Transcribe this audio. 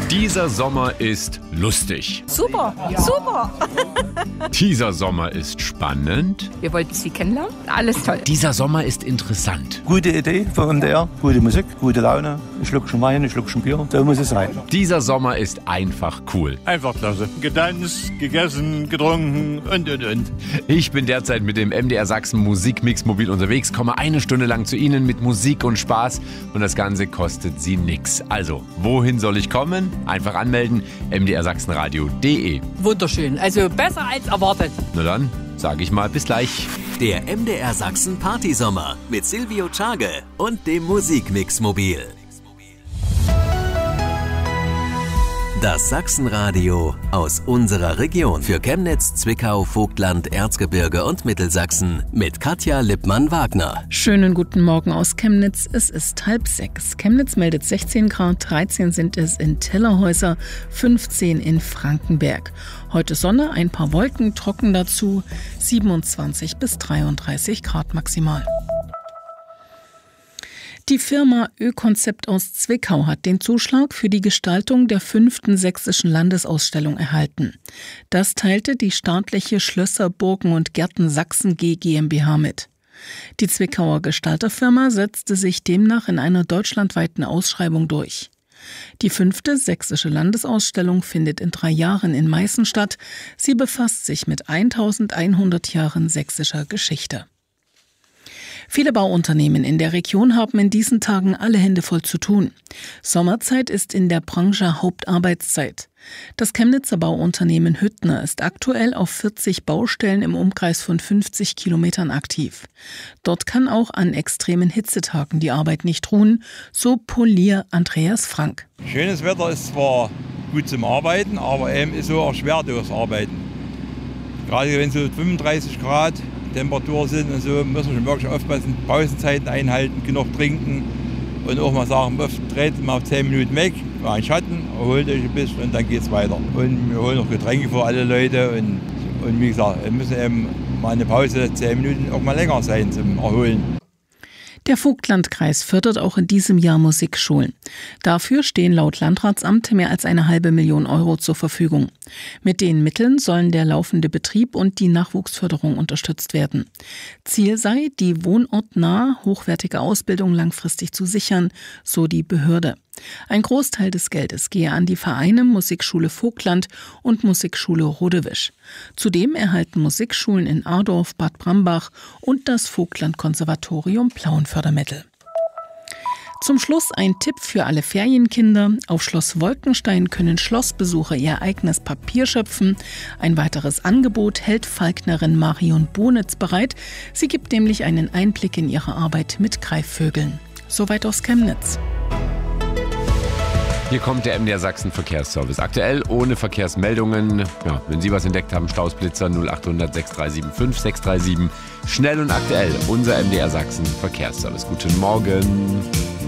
Dieser Sommer ist lustig. Super, super. Dieser Sommer ist spannend. Wir wollten Sie kennenlernen. Alles toll. Dieser Sommer ist interessant. Gute Idee für MDR, gute Musik, gute Laune. Ein Schluckchen Wein, ein Schluckchen Bier, so muss es sein. Dieser Sommer ist einfach cool. Einfach klasse. Getanzt, gegessen, getrunken und. Ich bin derzeit mit dem MDR Sachsen Musikmix mobil unterwegs, komme eine Stunde lang zu Ihnen mit Musik und Spaß und das Ganze kostet Sie nix. Also, wohin soll ich kommen? Einfach anmelden, mdrsachsenradio.de. Wunderschön. Also besser als erwartet. Na dann, sage ich mal, bis gleich. Der MDR Sachsen Partysommer mit Silvio Czage und dem Musikmix mobil. Das Sachsenradio aus unserer Region für Chemnitz, Zwickau, Vogtland, Erzgebirge und Mittelsachsen mit Katja Lippmann-Wagner. Schönen guten Morgen aus Chemnitz. Es ist 5:30. Chemnitz meldet 16 Grad, 13 sind es in Tellerhäuser, 15 in Frankenberg. Heute Sonne, ein paar Wolken, trocken dazu, 27 bis 33 Grad maximal. Die Firma Ö-Konzept aus Zwickau hat den Zuschlag für die Gestaltung der 5. Sächsischen Landesausstellung erhalten. Das teilte die staatliche Schlösser, Burgen und Gärten Sachsen G GmbH mit. Die Zwickauer Gestalterfirma setzte sich demnach in einer deutschlandweiten Ausschreibung durch. Die 5. Sächsische Landesausstellung findet in 3 Jahren in Meißen statt. Sie befasst sich mit 1100 Jahren sächsischer Geschichte. Viele Bauunternehmen in der Region haben in diesen Tagen alle Hände voll zu tun. Sommerzeit ist in der Branche Hauptarbeitszeit. Das Chemnitzer Bauunternehmen Hüttner ist aktuell auf 40 Baustellen im Umkreis von 50 Kilometern aktiv. Dort kann auch an extremen Hitzetagen die Arbeit nicht ruhen, so Polier Andreas Frank. Schönes Wetter ist zwar gut zum Arbeiten, aber eben ist so auch schwer durchs Arbeiten. Gerade wenn so 35 Grad Temperatur sind und so, müssen wir schon wirklich aufpassen, Pausenzeiten einhalten, genug trinken und auch mal sagen, dreht mal 10 Minuten weg, mal einen Schatten, erholt euch ein bisschen und dann geht's weiter. Und wir holen noch Getränke für alle Leute und wie gesagt, wir müssen eben mal eine Pause 10 Minuten auch mal länger sein zum Erholen. Der Vogtlandkreis fördert auch in diesem Jahr Musikschulen. Dafür stehen laut Landratsamt mehr als 500.000 Euro zur Verfügung. Mit den Mitteln sollen der laufende Betrieb und die Nachwuchsförderung unterstützt werden. Ziel sei, die wohnortnahe, hochwertige Ausbildung langfristig zu sichern, so die Behörde. Ein Großteil des Geldes gehe an die Vereine Musikschule Vogtland und Musikschule Rodewisch. Zudem erhalten Musikschulen in Adorf, Bad Brambach und das Vogtland-Konservatorium Plauenfördermittel. Zum Schluss ein Tipp für alle Ferienkinder. Auf Schloss Wolkenstein können Schlossbesucher ihr eigenes Papier schöpfen. Ein weiteres Angebot hält Falknerin Marion Bonitz bereit. Sie gibt nämlich einen Einblick in ihre Arbeit mit Greifvögeln. Soweit aus Chemnitz. Hier kommt der MDR Sachsen Verkehrsservice. Aktuell ohne Verkehrsmeldungen. Ja, wenn Sie was entdeckt haben, Stausblitzer 0800 6375 637. Schnell und aktuell unser MDR Sachsen Verkehrsservice. Guten Morgen.